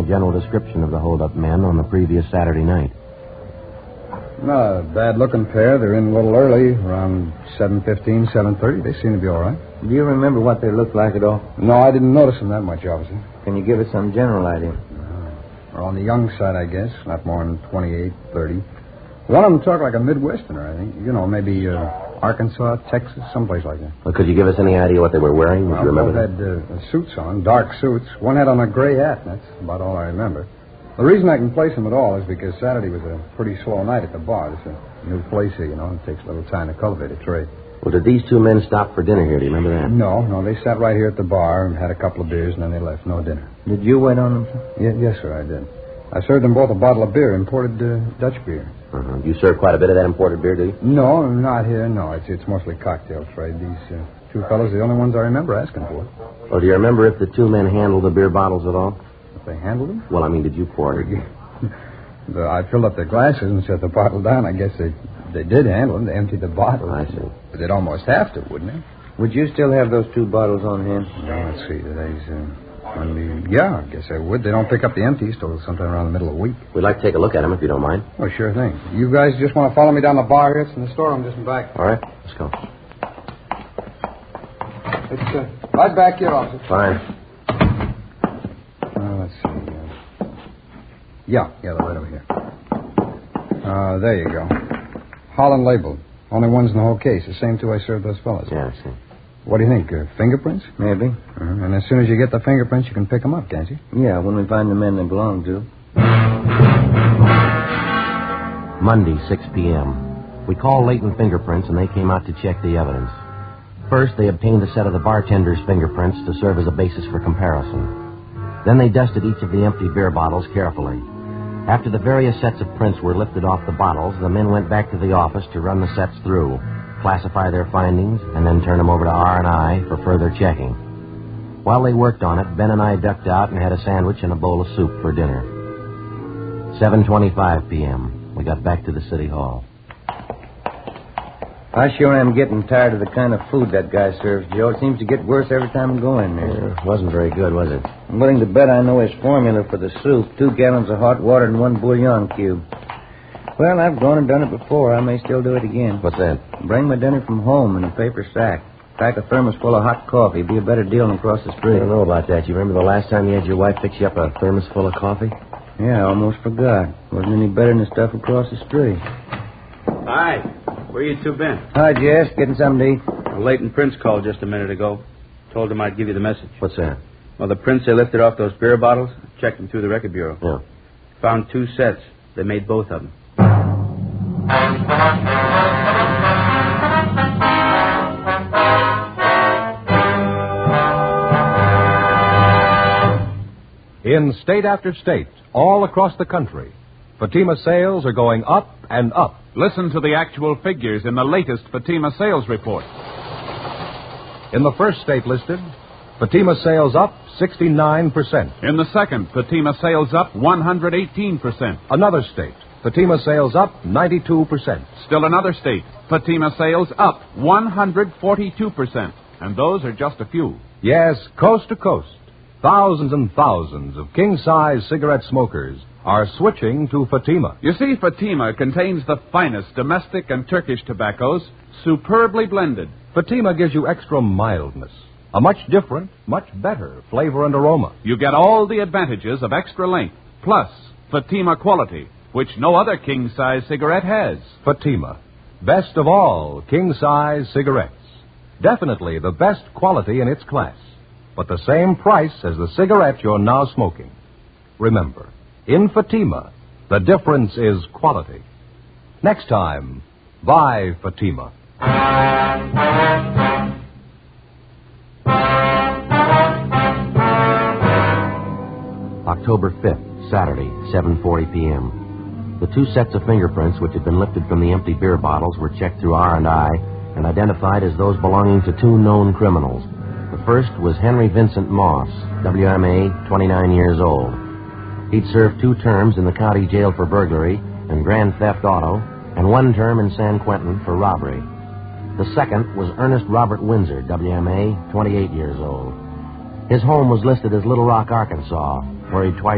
a general description of the hold-up men on the previous Saturday night. Not a bad-looking pair. They're in a little early, around 7:15, 7:30. They seem to be all right. Do you remember what they looked like at all? No, I didn't notice them that much, officer. Can you give us some general idea? They're on the young side, I guess. Not more than 28, 30. One of them talked like a Midwesterner, I think. You know, maybe Arkansas, Texas, someplace like that. Well, could you give us any idea what they were wearing? Would you remember that? Both had suits on, dark suits. One had on a gray hat. That's about all I remember. The reason I can place them at all is because Saturday was a pretty slow night at the bar. It's a new place here, you know. It takes a little time to cultivate a trade. Well, did these two men stop for dinner here? Do you remember that? No. They sat right here at the bar and had a couple of beers, and then they left. No dinner. Did you wait on them, sir? Yes, sir, I did. I served them both a bottle of beer, imported Dutch beer. Uh-huh. You serve quite a bit of that imported beer, do you? No, not here, no. It's mostly cocktail trade. These two fellows are the only ones I remember asking for. Well, do you remember if the two men handled the beer bottles at all? If they handled them? Well, I mean, did you pour it? I filled up their glasses and set the bottle down. I guess they did handle them. They emptied the bottle. I see. But they'd almost have to, wouldn't they? Would you still have those two bottles on hand? No, let's see. Yeah, I guess I would. They don't pick up the empties till sometime around the middle of the week. We'd like to take a look at them, if you don't mind. Oh, sure thing. You guys just want to follow me down the bar here? It's in the storeroom just in back. All right, let's go. It's right back here, officer. Fine. Let's see. Yeah, they're right over here. There you go. Holland labeled. Only ones in the whole case. The same two I served those fellas. Yeah, I see. What do you think? Fingerprints? Maybe. And as soon as you get the fingerprints, you can pick them up, can't you? Yeah, when we find the men they belong to. Monday, 6 p.m. We called Leighton Fingerprints, and they came out to check the evidence. First, they obtained a set of the bartender's fingerprints to serve as a basis for comparison. Then they dusted each of the empty beer bottles carefully. After the various sets of prints were lifted off the bottles, the men went back to the office to run the sets through, classify their findings, and then turn them over to R&I for further checking. While they worked on it, Ben and I ducked out and had a sandwich and a bowl of soup for dinner. 7:25 p.m. We got back to the city hall. I sure am getting tired of the kind of food that guy serves, Joe. It seems to get worse every time I go in there. It wasn't very good, was it? I'm willing to bet I know his formula for the soup. 2 gallons of hot water and 1 bouillon cube. Well, I've gone and done it before. I may still do it again. What's that? Bring my dinner from home in a paper sack. Pack a thermos full of hot coffee. Be a better deal than across the street. I don't know about that. You remember the last time you had your wife fix you up a thermos full of coffee? Yeah, I almost forgot. Wasn't any better than the stuff across the street. Hi. Where you two been? Hi, Jess. Getting something to eat? Well, Leighton Prince called just a minute ago. Told him I'd give you the message. What's that? Well, the prints they lifted off those beer bottles, checked them through the record bureau. Yeah. Found 2 sets. They made both of them. In state after state, all across the country, Fatima sales are going up and up. Listen to the actual figures in the latest Fatima sales report. In the first state listed, Fatima sales up 69%. In the second, Fatima sales up 118%. Another state, Fatima sales up 92%. Still another state, Fatima sales up 142%. And those are just a few. Yes, coast to coast, thousands and thousands of king-size cigarette smokers are switching to Fatima. You see, Fatima contains the finest domestic and Turkish tobaccos, superbly blended. Fatima gives you extra mildness, a much different, much better flavor and aroma. You get all the advantages of extra length, plus Fatima quality, which no other king-size cigarette has. Fatima, best of all king-size cigarettes. Definitely the best quality in its class, but the same price as the cigarette you're now smoking. Remember, in Fatima, the difference is quality. Next time, buy Fatima. October 5th, Saturday, 7:40 p.m. The 2 sets of fingerprints which had been lifted from the empty beer bottles were checked through R&I and identified as those belonging to 2 known criminals. The first was Henry Vincent Moss, WMA, 29 years old. He'd served 2 terms in the county jail for burglary and grand theft auto, and 1 term in San Quentin for robbery. The second was Ernest Robert Windsor, WMA, 28 years old. His home was listed as Little Rock, Arkansas, where he'd twice